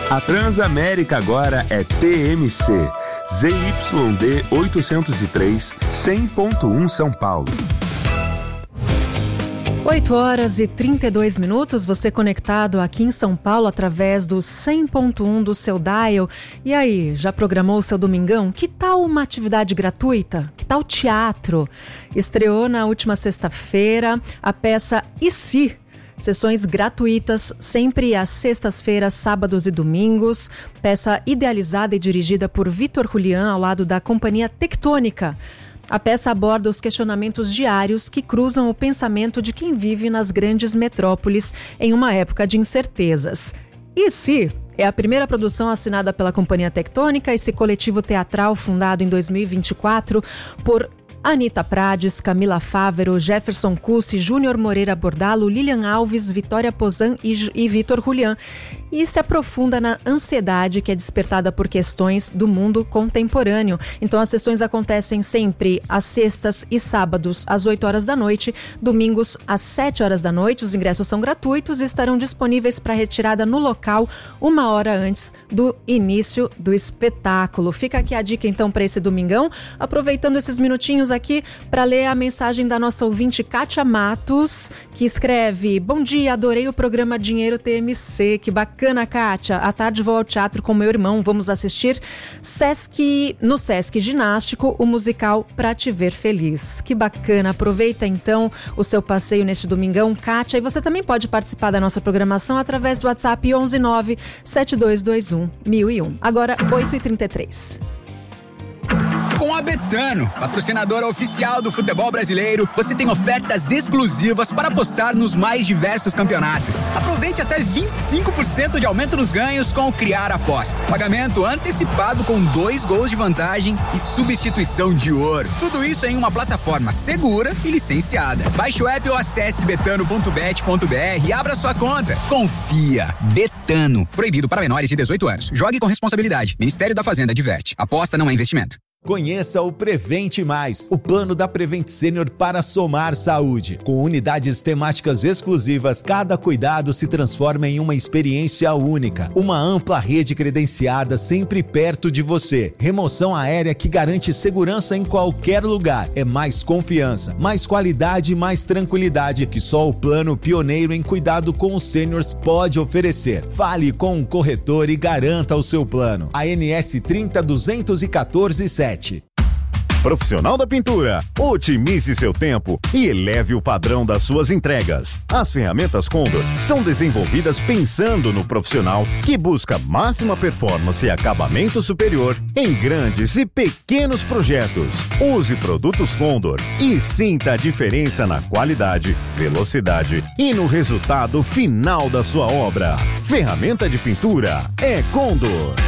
A Transamérica agora é TMC. ZYD 803, 100.1 São Paulo. 8h32, você conectado aqui em São Paulo através do 100.1 do seu dial. E aí, já programou o seu domingão? Que tal uma atividade gratuita? Que tal teatro? Estreou na última sexta-feira a peça E Se? Sessões gratuitas, sempre às sextas-feiras, sábados e domingos. Peça idealizada e dirigida por Vitor Julián, ao lado da Companhia Tectônica. A peça aborda os questionamentos diários que cruzam o pensamento de quem vive nas grandes metrópoles em uma época de incertezas. E se? É a primeira produção assinada pela Companhia Tectônica, esse coletivo teatral fundado em 2024 por Anitta Prades, Camila Fávero, Jefferson Cussi, Júnior Moreira Bordalo, Lilian Alves, Vitória Pozan e Vitor Julián. E se aprofunda na ansiedade que é despertada por questões do mundo contemporâneo. Então as sessões acontecem sempre às sextas e sábados às 8 horas da noite, domingos às 7 horas da noite. Os ingressos são gratuitos e estarão disponíveis para retirada no local 1 hora antes do início do espetáculo. Fica aqui a dica então para esse domingão, aproveitando esses minutinhos aqui para ler a mensagem da nossa ouvinte Kátia Matos, que escreve: bom dia, adorei o programa Dinheiro TMC, que bacana, Kátia. À tarde vou ao teatro com meu irmão, vamos assistir no Sesc Ginástico, o musical Pra Te Ver Feliz. Que bacana, aproveita então o seu passeio neste domingão, Kátia, e você também pode participar da nossa programação através do WhatsApp 119-7221-1001. Agora 8h33. Com a Betano, patrocinadora oficial do futebol brasileiro, você tem ofertas exclusivas para apostar nos mais diversos campeonatos. Aproveite até 25% de aumento nos ganhos com o Criar Aposta. Pagamento antecipado com 2 gols de vantagem e substituição de ouro. Tudo isso em uma plataforma segura e licenciada. Baixe o app ou acesse betano.bet.br e abra sua conta. Confia. Betano. Proibido para menores de 18 anos. Jogue com responsabilidade. Ministério da Fazenda adverte. Aposta não é investimento. Conheça o Prevente Mais, o plano da Prevent Senior para somar saúde. Com unidades temáticas exclusivas, cada cuidado se transforma em uma experiência única. Uma ampla rede credenciada sempre perto de você. Remoção aérea que garante segurança em qualquer lugar. É mais confiança, mais qualidade e mais tranquilidade que só o plano pioneiro em cuidado com os sêniors pode oferecer. Fale com um corretor e garanta o seu plano. ANS 30.214.7. Profissional da Pintura, otimize seu tempo e eleve o padrão das suas entregas. As ferramentas Condor são desenvolvidas pensando no profissional que busca máxima performance e acabamento superior em grandes e pequenos projetos. Use produtos Condor e sinta a diferença na qualidade, velocidade e no resultado final da sua obra. Ferramenta de pintura é Condor.